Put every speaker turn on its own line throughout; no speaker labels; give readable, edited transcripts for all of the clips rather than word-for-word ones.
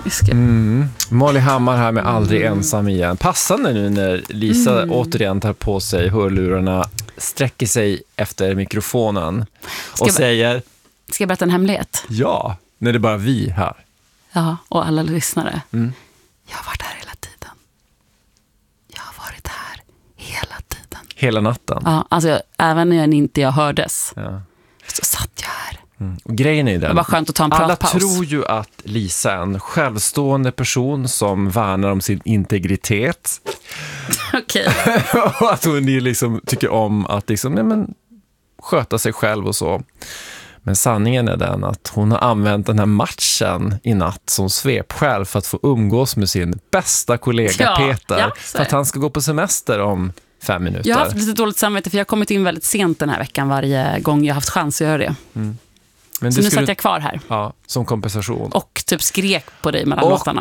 Molly Hammar här med Aldrig ensam igen. Passande nu när Lisa återigen tar på sig hörlurarna, sträcker sig efter mikrofonen och säger...
Ska jag berätta en hemlighet?
Ja, när det är bara vi här.
Ja, och alla lyssnare. Jag har varit här hela tiden. Jag har varit här hela tiden.
Hela natten?
Ja, alltså även när inte jag hördes.
Ja.
Så satt jag här.
Och grejen är den.
Det var skönt att ta en pratpaus.
Alla tror ju att Lisa är en självstående person som värnar om sin integritet.
Okej.
Och att hon liksom tycker om att liksom, sköta sig själv och så. Men sanningen är den att hon har använt den här matchen i natt som svepskäl för att få umgås med sin bästa kollega Peter. För att han ska gå på semester om 5 minuter.
Jag har haft lite dåligt samvete för jag har kommit in väldigt sent den här veckan varje gång jag har haft chans att göra det. Men så nu satt jag kvar här.
Ja, som kompensation.
Och typ skrek på dig mellan låtarna.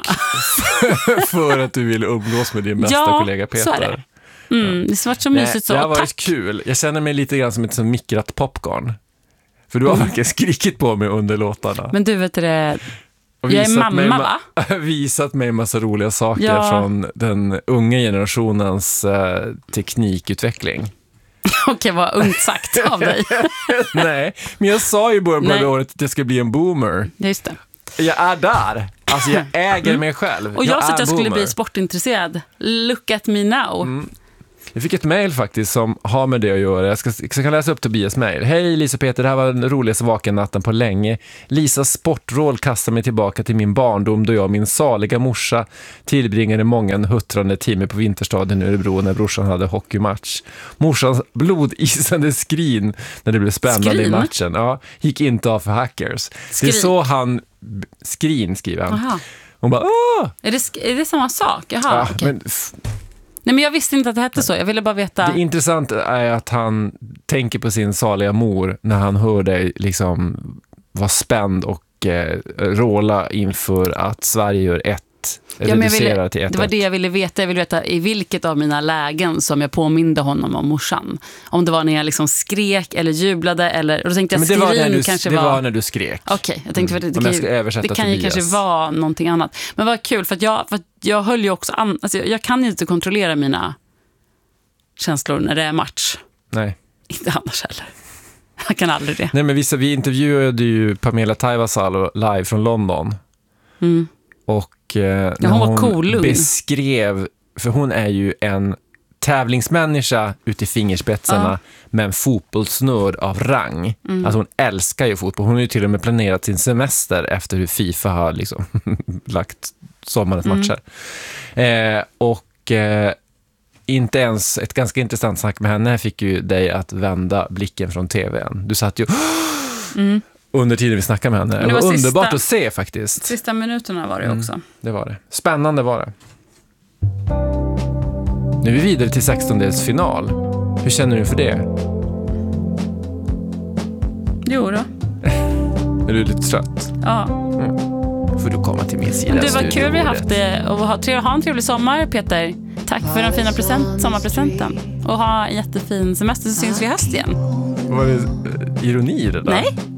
För att du ville umgås med din bästa kollega Peter.
Så är det. Det har varit så mysigt så.
Det har varit kul. Jag känner mig lite grann som ett mikrat popcorn. För du har verkligen skrikit på mig under låtarna.
Men du vet det... Jag är mamma, va?
Visat mig en massa roliga saker från den unga generationens teknikutveckling.
Okej, vad ungt sagt av dig.
Nej, men jag sa ju början på året att det ska bli en boomer.
Just det.
Jag är där. Alltså jag äger mig själv.
Och jag sa att jag skulle bli sportintresserad. Look at me now.
Jag fick ett mejl faktiskt som har med det att göra. Jag kan läsa upp Tobias mejl. Hej Lisa Peter, det här var den roligaste vakennatten på länge. Lisas sportråd kastar mig tillbaka till min barndom då jag och min saliga morsa tillbringade många huttrande timmar på Vinterstaden i Örebro när brorsan hade hockeymatch. Morsans blodisande skrin när det blev spännande i matchen. Ja, gick inte av för hackers. Det är så han... Skrin skriver han.
Aha.
Hon bara, åh!
Är det samma sak? Jaha, okej. Nej, men jag visste inte att det hette så. Jag ville bara veta...
Det intressanta är att han tänker på sin saliga mor när han hör dig liksom vara spänd och råla inför att Sverige gör reducerar till 1-1.
Det var det jag ville veta. Jag ville veta i vilket av mina lägen som jag påminde honom om morsan. Om det var när jag liksom skrek eller jublade eller... Och då tänkte jag
det var när du skrek.
Okej, jag tänkte det kan ju kanske vara någonting annat. Men vad kul, för att jag höll ju också... Alltså jag kan ju inte kontrollera mina känslor när det är match.
Nej.
Inte annars heller. Jag kan aldrig det.
Nej, men vi intervjuade ju Pamela Taivasalo live från London. Och när hon beskrev, för hon är ju en tävlingsmänniska ute i fingerspetsarna med en fotbollsnörd av rang. Alltså hon älskar ju fotboll. Hon har ju till och med planerat sin semester efter hur FIFA har liksom lagt sommarens matcher. Inte ens ett ganska intressant snack med henne fick ju dig att vända blicken från tvn. Du satt ju under tiden vi snackade med henne. Det var underbart att se faktiskt.
Sista minuterna var det också.
Det var det. Spännande var det. Nu är vi vidare till 16-delsfinal. Hur känner du för det?
Jo då.
Är du lite trött?
Ja.
Får du komma till min sida.
Det var kul vi haft det. Och ha en trevlig sommar, Peter. Tack för den fina sommarpresenten. Och ha en jättefin semester, så syns vi i höst igen.
Var det ironi det där?
Nej.